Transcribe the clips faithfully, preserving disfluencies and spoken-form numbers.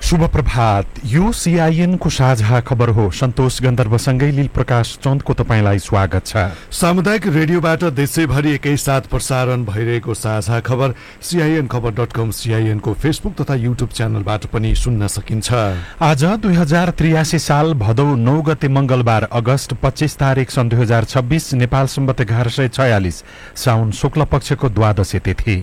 शुभ प्रभात। यो सीआईएन को साझा खबर हो। सन्तोष गन्धर्वसँगै लील प्रकाश चन्दको तपाईलाई स्वागत छ। सामुदायिक रेडियोबाट देशैभरि एकैसाथ प्रसारण भइरहेको साझा खबर सीआईएन खबर डट कम, सीआईएन को फेसबुक तथा युट्युब च्यानलबाट पनि सुन्न सकिन्छ। आज दुई हजार त्रियासी साल भदौ नौ गते मंगलबार अगस्त पच्चीस तारिक सन् दुई हजार छब्बीस नेपाल सम्बत एघार सय छयालिस साउन शुक्ल पक्षको द्वादशी तिथि।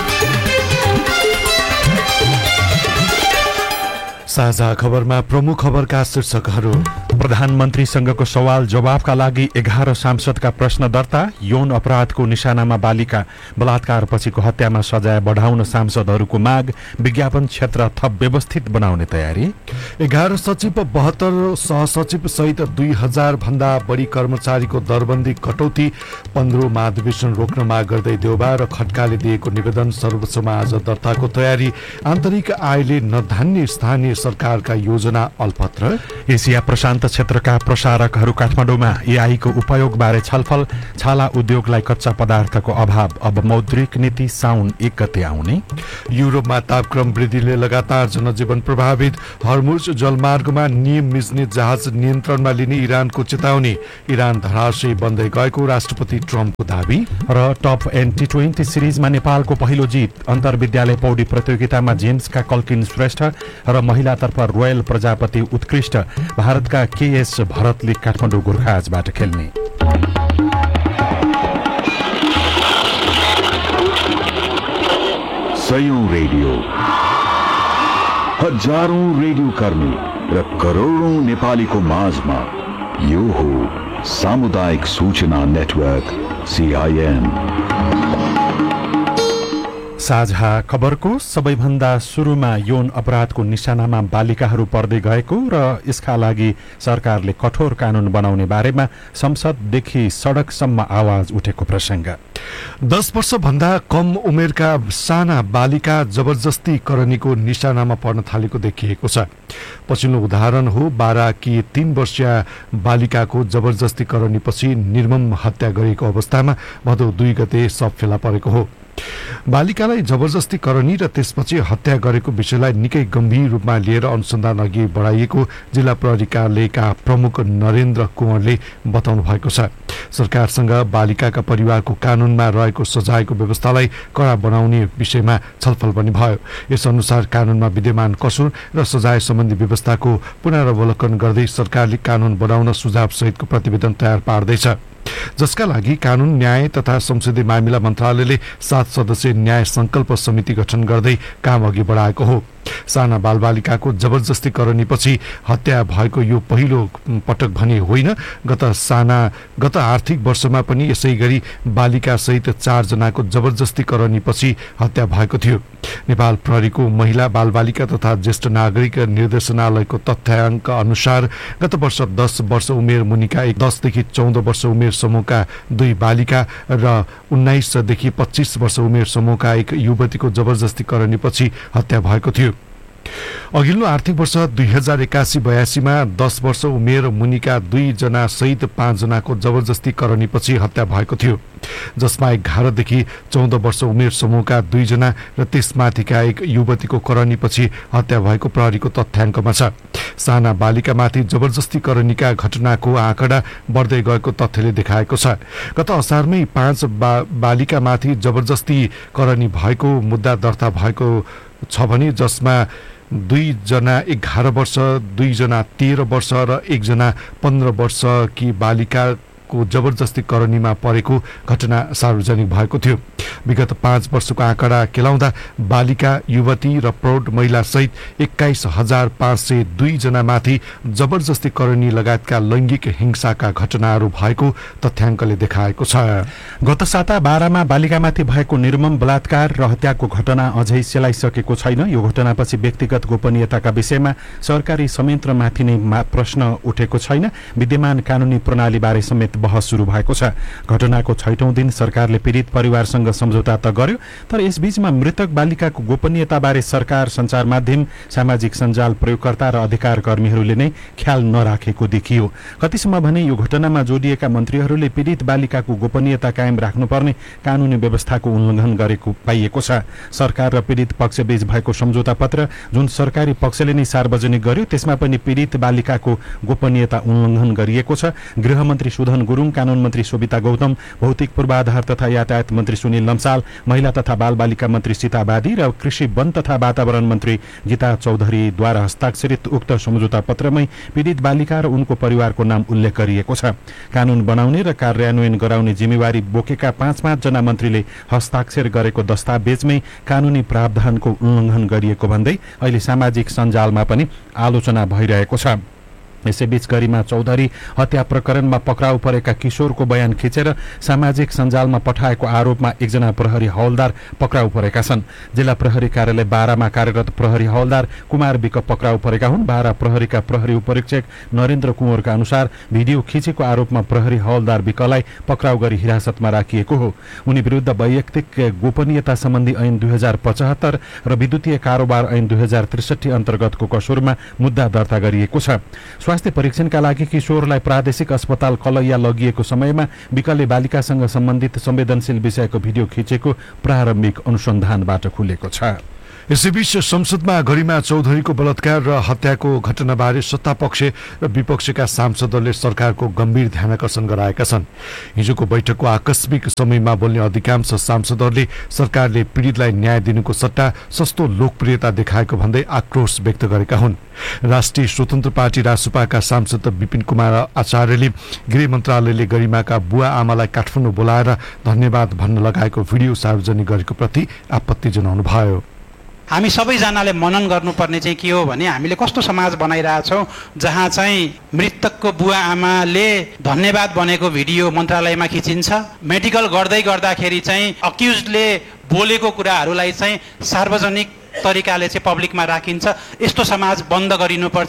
साझा खबरमा प्रमुख खबरका शीर्षकहरू। प्रधानमन्त्रीसँगको सवाल जवाफका लागि एघार सांसदका प्रश्न दर्ता। यौन अपराधको निशानामा बालिका बलात्कारपछिको हत्यामा सजाय बढाउन सांसदहरूको माग। विज्ञापन क्षेत्र थप व्यवस्थित बनाउने तयारी। एघार सचिव बहत्तर सहसचिव सहित दुई हजार भन्दा बढी कर्मचारीको दरबन्दी कटौती। पन्ध्रौं महाधिवेशन रोक्न माग गर्दै देउबा र खड्काले दिएको निवेदन सर्वोच्चमा आज दर्ताको तयारी। आन्तरिक आयले नधान्ने स्थानीय सरकारका योजना अल्पत्र। एसिया प्रशान्त क्षेत्रका प्रसारकहरू काठमाडौँमा एआई को उपयोग बारे छलफल। छाला उद्योगलाई कच्चा पदार्थको अभाव, अब मौद्रिक नीति साउन एक गते आउने। युरोपमा तापक्रम वृद्धिले लगातार जनजीवन प्रभावित। हर्मुज जलमार्गमा नियम मिच्ने जहाज नियन्त्रणमा लिने इरानको चेतावनी। इरान धराशयी बन्दै गएको राष्ट्रपति ट्रम्पको दावी। र टप एन्ड टी ट्वेन्टी सिरिजमा नेपालको पहिलो जित। अन्तर्विद्यालय पौडी प्रतियोगितामा जेम्सका कल्किन श्रेष्ठ र महिलातर्फ रोयल प्रजापति उत्कृष्ट। भारतका केएस भरतले काठमाडौँ गोर्खाजबाट खेल्ने। सयौं रेडियो, हजारौं रेडियो कर्मी र करोडौं नेपालीको माझमा यो हो सामुदायिक सूचना नेटवर्क सीआईएन। साझा खबरको सबैभन्दा सुरुमा यौन अपराधको निशानामा बालिकाहरू पर्दै गएको र यसका लागि सरकारले कठोर कानून बनाउने बारेमा संसददेखि सडकसम्म आवाज उठेको प्रसंग। दस वर्ष भन्दा कम उमेरका साना बालिका जबरजस्ती करनीको निशानामा पर्न थालेको देखिएको छ। पछिल्लो उदाहरण हो बाराकी तीन वर्षीय बालिकाको जबरजस्ती करनीपछि निर्मम हत्या गरिएको अवस्थामा भदौ दुई गते सब फेला परेको हो। बालिकालाई जबरजस्ती करनी र त्यसपछि हत्या गरेको विषयलाई निकै गम्भीर रूपमा लिएर अनुसन्धान अघि बढाइएको जिल्ला प्रहरी कार्यालयका प्रमुख नरेन्द्र कुँवरले बताउनु भएको छ। सरकारसँग बालिकाका परिवारको कानूनमा रहेको सजायको व्यवस्थालाई कडा बनाउने विषयमा छलफल पनि भयो। यस अनुसार कानूनमा विद्यमान कसुर र सजाय सम्बन्धी व्यवस्थाको पुनरावलोकन गर्दै सरकारले कानून बनाउन सुझाव सहितको प्रतिवेदन तयार पार्दैछ, जसका लागि कानून, न्याय तथा संसदीय मामिला मन्त्रालयले सात सदस्यीय न्याय संकल्प समिति गठन गर्दै काम अघि बढाएको हो। साना बालबालिकाको जबरजस्ती करनीपछि हत्या भएको यो पहिलो पटक भने होइन। गत साना गत आर्थिक वर्षमा पनि यसै गरी बालिका सहित चार जनाको जबरजस्ती करनीपछि हत्या भएको थियो। नेपाल प्रहरीको महिला बालबालिका तथा ज्येष्ठ नागरिक निर्देशनालयको तथ्याङ्क अनुसार गत वर्ष दस वर्ष उमेर मुनिका एक दसदेखि चौध वर्ष उमेर समूहका दुई बालिका र उन्नाइसदेखि पच्चीस वर्ष उमेर समूहका एक युवतीको जबरजस्ती करनीपछि हत्या भएको थियो। अघिल्लो आर्थिक वर्ष दुई हजार एकासी बयासीमा दस वर्ष उमेर मुनिका दुई जना सहित पाँच जनाको जबरजस्ती करनीपछि हत्या भएको थियो, जसमा एघारदेखि चौध वर्ष उमेर समूहका दुईजना र त्यसमाथिका एक युवतीको करनीपछि हत्या भएको प्रहरीको तथ्याङ्कमा छ। साना बालिकामाथि जबरजस्ती करनीका घटनाको आँकडा बढ्दै गएको तथ्यले देखाएको छ। गत असारमै पाँच बा, बालिकामाथि जबरजस्ती करनी भएको मुद्दा दर्ता भएको छ भने जसमा दुईजना एघार वर्ष, दुईजना तेह्र वर्ष र एकजना पन्ध्र वर्ष कि बालिकाको जबरजस्ती करनीमा परेको घटना सार्वजनिक भएको थियो। विगत पाँच वर्षको आँकडा केलाउँदा बालिका, युवती र प्रौढ महिला सहित एक्काइस हजार पाँच सय दुई जनामाथि जबरजस्ती करनी लगायतका लैङ्गिक हिंसाका घटनाहरू भएको तथ्याङ्कले देखाएको छ। गत साता बाह्रमा बालिकामाथि भएको निर्मम बलात्कार र हत्याको घटना अझै सेलाइसकेको छैन। यो घटनापछि व्यक्तिगत गोपनीयताका विषयमा सरकारी संयन्त्रमाथि नै प्रश्न उठेको छैन। विद्यमान कानूनी प्रणालीबारे समेत समेत बहस सुरु भएको छ। घटनाको छैटौं दिन सरकारले पीडित परिवारसँग सम्झौता त गर्यो, तर यसबीचमा मृतक बालिकाको गोपनीयताबारे सरकार, सञ्चार माध्यम, सामाजिक सञ्जाल प्रयोगकर्ता र अधिकार कर्मीहरूले नै ख्याल नराखेको देखियो। कतिसम्म भने यो घटनामा जोडिएका मन्त्रीहरूले पीडित बालिकाको गोपनीयता कायम राख्नुपर्ने कानूनी व्यवस्थाको उल्लङ्घन गरेको पाइएको छ। सरकार र पीडित पक्षबीच भएको सम्झौता पत्र जुन सरकारी पक्षले नै सार्वजनिक गर्यो, त्यसमा पनि पीडित बालिकाको गोपनीयता उल्लङ्घन गरिएको छ। गृहमन्त्री सुधन गुरुङ, कानून मन्त्री सोभिता गौतम, भौतिक पूर्वाधार तथा यातायात मन्त्री सुनिल लम्साल, महिला तथा बालबालिका मन्त्री सीता बादी र कृषि, वन तथा वातावरण मन्त्री गीता चौधरीद्वारा हस्ताक्षरित उक्त सम्झौता पत्रमै पीडित बालिका र उनको परिवारको नाम उल्लेख गरिएको छ। कानून बनाउने र कार्यान्वयन गराउने जिम्मेवारी बोकेका पाँच पाँच जना मन्त्रीले हस्ताक्षर गरेको दस्तावेजमै कानूनी प्रावधानको उल्लङ्घन गरिएको भन्दै अहिले सामाजिक सञ्जालमा पनि आलोचना भइरहेको छ। यसैबीच गरिमा चौधरी हत्या प्रकरणमा पक्राउ परेका किशोरको बयान खिचेर सामाजिक सञ्जालमा पठाएको आरोपमा एकजना प्रहरी हवलदार पक्राउ परेका छन्। जिल्ला प्रहरी कार्यालय बाह्रमा कार्यरत प्रहरी हवलदार कुमार विक पक्राउ परेका हुन्। बाह्र प्रहरीका प्रहरी उपरीक्षक नरेन्द्र कुँवरका अनुसार भिडियो खिचेको आरोपमा प्रहरी हवलदार विकलाई पक्राउ गरी हिरासतमा राखिएको हो। उनी विरुद्ध वैयक्तिक गोपनीयता सम्बन्धी ऐन दुई हजार पचहत्तर र विद्युतीय कारोबार ऐन दुई हजार त्रिसठी अन्तर्गतको कसुरमा मुद्दा दर्ता गरिएको छ। स्वास्थ्य परीक्षणका लागि किशोरलाई प्रादेशिक अस्पताल कलैया लगिएको समयमा विकलले बालिकासँग सम्बन्धित संवेदनशील विषयको भिडियो खिचेको प्रारम्भिक अनुसन्धानबाट खुलेको छ। यसैबीच संसदमा गरिमा चौधरीको बलात्कार र हत्याको घटनाबारे सत्तापक्ष र विपक्षका सांसदहरूले सरकारको गम्भीर ध्यानाकर्षण गराएका छन्। हिजोको बैठकको आकस्मिक समयमा बोल्ने अधिकांश सांसदहरूले सरकारले पीडितलाई न्याय दिनुको सट्टा सस्तो लोकप्रियता देखाएको भन्दै आक्रोश व्यक्त गरेका हुन्। राष्ट्रिय स्वतन्त्र पार्टी रासुपाका सांसद विपिन कुमार आचार्यले गृह मन्त्रालयले गरिमाका बुवा आमालाई काठमाडौँ बोलाएर धन्यवाद भन्न लगाएको भिडियो सार्वजनिक गरेको प्रति आपत्ति जनाउनुभयो। हामी सबैजनाले मनन गर्नुपर्ने चाहिँ के हो भने हामीले कस्तो समाज बनाइरहेछौँ जहाँ चाहिँ मृतकको बुवा आमाले धन्यवाद भनेको भिडियो मन्त्रालयमा खिचिन्छ, मेडिकल गर्दै गर्दाखेरि चाहिँ अक्युजले बोलेको कुराहरूलाई चाहिँ सार्वजनिक तरिकाले चाहिँ पब्लिकमा राखिन्छ। यस्तो समाज बन्द गरिनुपर्छ।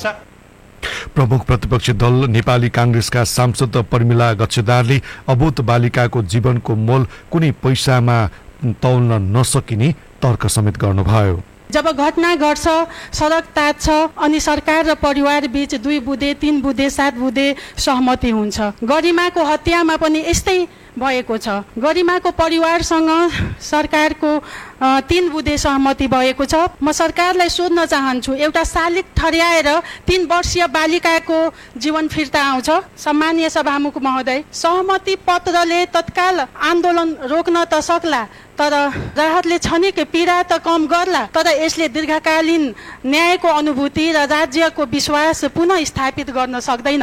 प्रमुख प्रतिपक्षी दल नेपाली कांग्रेसका सांसद पर्मिला गच्छेदारले अबोध बालिकाको जीवनको मोल कुनै पैसामा तौल्न नसकिने तर्क समेत गर्नुभयो। जब घटना घट्छ, सडक तात्छ अनि सरकार र परिवार बीच दुई बुँदे, तीन बुँदे, सात बुँदे सहमति हुन्छ। गरिमाको हत्यामा पनि यस्तै भएको छ। गरिमाको परिवारसँग सरकारको तीन बुँदे सहमति भएको छ। म सरकारलाई सोध्न चाहन्छु, एउटा शालिग ठड्याएर तीन वर्षीय बालिकाको जीवन फिर्ता आउँछ? सम्मानीय सभामुख महोदय, सहमति पत्रले तत्काल आन्दोलन रोक्न त सक्ला, तर राहतले क्षणिक पीडा त कम गर्ला, तर यसले दीर्घकालीन न्यायको अनुभूति र राज्यको विश्वास पुनः स्थापित गर्न सक्दैन।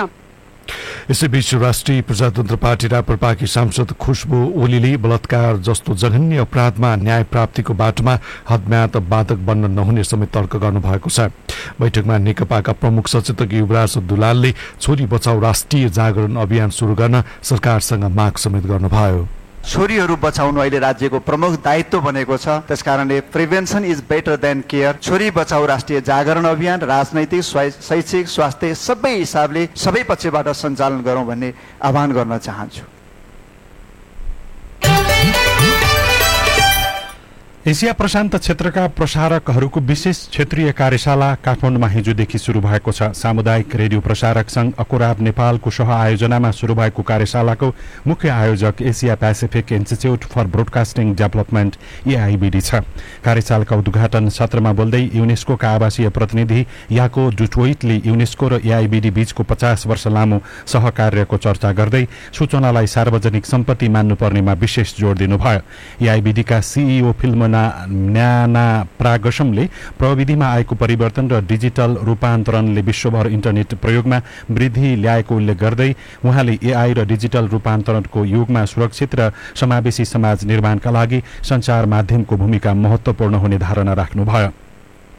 यसैबीच राष्ट्रिय प्रजातन्त्र पार्टी राप्रपाकी सांसद खुशबु ओलीले बलात्कार जस्तो जघन्य अपराधमा न्याय प्राप्तिको बाटोमा हदम्याद बाधक बन्न नहुने समेत तर्क गर्नुभएको छ। बैठकमा नेकपाका प्रमुख सचेतक युवराज दुलालले छोरी बचाउ राष्ट्रिय जागरण अभियान सुरु गर्न सरकारसँग माग समेत गर्नुभयो। छोरीहरू बचाउनु अहिले राज्यको प्रमुख दायित्व बनेको छ। त्यसकारणले prevention is better than care, छोरी बचाउ राष्ट्रिय जागरण अभियान राजनैतिक, शैक्षिक, स्वास्थ्य सबै हिसाबले सबै पक्षबाट सञ्चालन गरौँ भन्ने आह्वान गर्न चाहन्छु। एसिया प्रशान्त क्षेत्रका प्रसारकहरूको विशेष क्षेत्रीय कार्यशाला काठमाडौँमा हिजोदेखि सुरु भएको छ। सामुदायिक रेडियो प्रसारक संघ अकुराब नेपालको सह आयोजनामा सुरु भएको कार्यशालाको मुख्य आयोजक Asia Pacific institute for broadcasting development AIBD छ। कार्यशालाका उद्घाटन सत्रमा बोल्दै युनेस्कोका आवासीय प्रतिनिधि याको डुटोइटले युनेस्को र एआईबीडी बीचको पचास वर्ष लामो सहकार्यको चर्चा गर्दै सूचनालाई सार्वजनिक सम्पत्ति मान्नुपर्नेमा विशेष जोड दिनुभयो। एआईबीडीका सीईओ फिल्म न्याना प्रागसमले प्रविधिमा आएको परिवर्तन र डिजिटल रूपान्तरणले विश्वभर इन्टरनेट प्रयोगमा वृद्धि ल्याएको उल्लेख गर्दै उहाँले एआई र डिजिटल रूपान्तरणको युगमा सुरक्षित र समावेशी समाज निर्माणका लागि सञ्चार माध्यमको भूमिका महत्त्वपूर्ण हुने धारणा राख्नुभयो।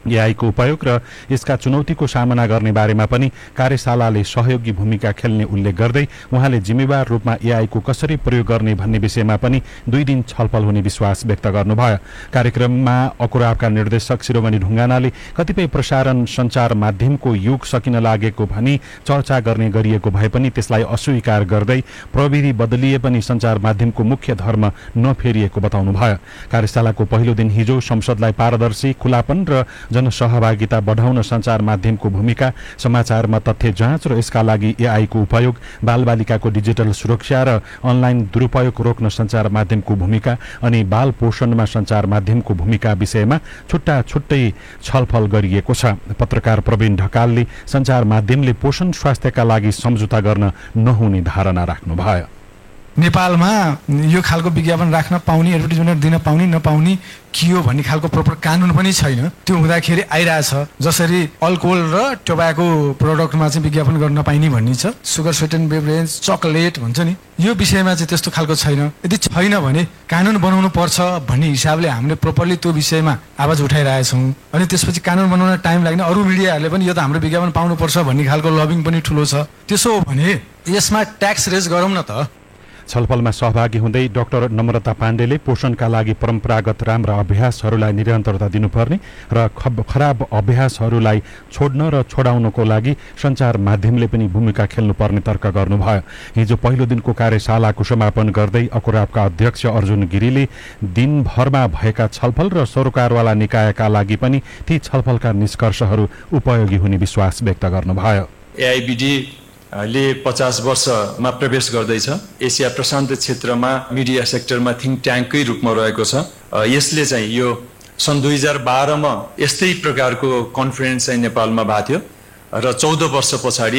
एआईको उपयोग र यसका चुनौतीको सामना गर्ने बारेमा पनि कार्यशालाले सहयोगी भूमिका खेल्ने उल्लेख गर्दै उहाँले जिम्मेवार रूपमा एआईको कसरी प्रयोग गर्ने भन्ने विषयमा पनि दुई दिन छलफल हुने विश्वास व्यक्त गर्नुभयो। कार्यक्रममा अकुराबका निर्देशक शिरोमणि ढुङ्गानाले कतिपय प्रसारण सञ्चार माध्यमको युग सकिन लागेको भनी चर्चा गर्ने गरिएको भए पनि त्यसलाई अस्वीकार गर्दै प्रविधि बदलिए पनि सञ्चार माध्यमको मुख्य धर्म नफेरिएको बताउनुभयो। कार्यशालाको पहिलो दिन हिजो संसदलाई पारदर्शी, खुलापन र जनसहभागिता बढाउन सञ्चार माध्यमको भूमिका, समाचारमा तथ्य जाँच र यसका लागि एआईको उपयोग, बालबालिकाको डिजिटल सुरक्षा र अनलाइन दुरुपयोग रोक्न सञ्चार माध्यमको भूमिका अनि बाल पोषणमा सञ्चार माध्यमको भूमिका विषयमा छुट्टा छुट्टै छलफल गरिएको छ। पत्रकार प्रवीण ढकालले सञ्चार माध्यमले पोषण स्वास्थ्यका लागि सम्झौता गर्न नहुने धारणा राख्नुभयो। नेपालमा यो खालको विज्ञापन राख्न पाउने, एडभर्टिजमेन्ट दिन पाउने नपाउने के हो भन्ने खालको प्रोपर कानुन पनि छैन। त्यो हुँदाखेरि आइरहेछ जसरी अल्कोहल र टोबाको प्रोडक्टमा चाहिँ विज्ञापन गर्न नपाइने भन्ने छ, सुगर स्वीटेन बेभरेज, चकलेट भन्छ नि, यो विषयमा चाहिँ त्यस्तो खालको छैन। यदि छैन भने कानुन बनाउनु पर्छ भन्ने हिसाबले हामीले प्रोपरली त्यो विषयमा आवाज उठाइरहेछौँ। अनि त्यसपछि कानुन बनाउन टाइम लाग्ने, अरू मिडियाहरूले पनि यो त हाम्रो विज्ञापन पाउनुपर्छ भन्ने खालको लबिङ पनि ठुलो छ। त्यसो हो भने यसमा ट्याक्स रेज गरौँ न त। छलफलमा सहभागी हुँदै डाक्टर नम्रता पाण्डेले पोषणका लागि परम्परागत राम्रा अभ्यासहरूलाई निरन्तरता दिनुपर्ने र खराब अभ्यासहरूलाई छोड्न र छोडाउनको लागि सञ्चार माध्यमले पनि भूमिका खेल्नुपर्ने तर्क गर्नुभयो। हिजो पहिलो दिनको कार्यशालाको समापन गर्दै अकुराबका अध्यक्ष अर्जुन गिरीले दिनभरमा भएका छलफल र सरोकारवाला निकायका लागि पनि ती छलफलका निष्कर्षहरू उपयोगी हुने विश्वास व्यक्त गर्नुभयो। एआईबीडी ले पचास वर्षमा प्रवेश गर्दैछ। एसिया प्रशान्त क्षेत्रमा मिडिया सेक्टरमा थिङ्क ट्याङ्ककै रूपमा रहेको छ। यसले चाहिँ यो सन् दुई हजार बाह्रमा यस्तै प्रकारको कन्फरेन्स चाहिँ नेपालमा भएको थियो र चौध वर्ष पछाडि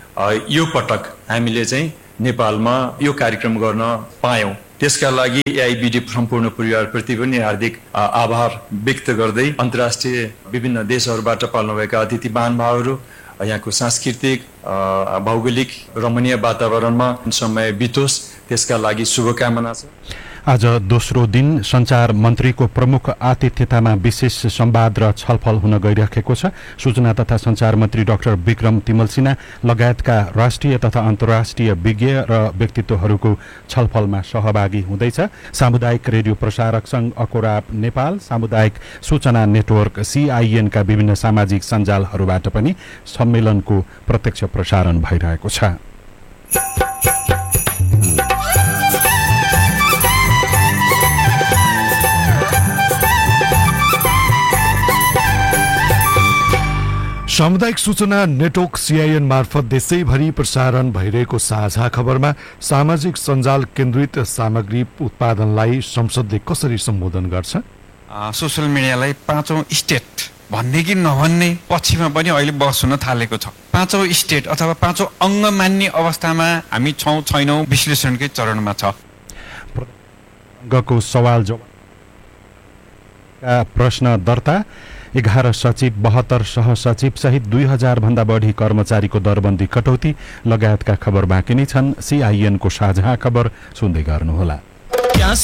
यो पटक हामीले चाहिँ नेपालमा यो कार्यक्रम गर्न पायौँ। त्यसका लागि एआईबीडी सम्पूर्ण परिवारप्रति पनि हार्दिक आभार व्यक्त गर्दै अन्तर्राष्ट्रिय विभिन्न देशहरूबाट पाल्नुभएका अतिथि महानुभावहरू, यहाँको सांस्कृतिक भौगोलिक रमणीय वातावरणमा समय बितोस् त्यसका लागि शुभकामना छ। आज दोस्रो दिन सञ्चार मन्त्रीको प्रमुख आतिथ्यतामा विशेष संवाद र छलफल हुन गइरहेको छ। सूचना तथा सञ्चार मन्त्री डाक्टर विक्रम तिमल सिन्हा लगायतका राष्ट्रिय तथा अन्तर्राष्ट्रिय विज्ञ र व्यक्तित्वहरूको छलफलमा सहभागी हुँदैछ। सामुदायिक रेडियो प्रसारक संघ अकुराब नेपाल, सामुदायिक सूचना नेटवर्क सीआईएनका विभिन्न सामाजिक सञ्जालहरूबाट पनि सम्मेलनको प्रत्यक्ष प्रसारण भइरहेको छ। सामुदायिक सूचना नेटवर्क सीआईएन मार्फत देशैभरि प्रसारण भइरहेको साझा खबरमा सामाजिक सञ्जाल केन्द्रित सामग्री उत्पादनलाई संसदले कसरी सम्बोधन गर्छ? सोसियल मिडियालाई पाँचौं स्टेट भन्ने कि नभन्ने पछिमा पनि अहिले बहस हुन थालेको छ। पाँचौं स्टेट अथवा पाँचौं अङ्ग मान्ने अवस्थामा हामी छौँ छैनौँ विश्लेषणकै चरणमा छ। गको सवाल जवाफका प्रश्न दर्ता, एघार सचिव, बहत्तर सहसचिव सहित दुई हजार भन्दा बढी कर्मचारीको दरबन्दी कटौती लगायतका खबर बाँकी नै छन्। सीआईएनको साझा खबर सुन्दै गर्नुहोला।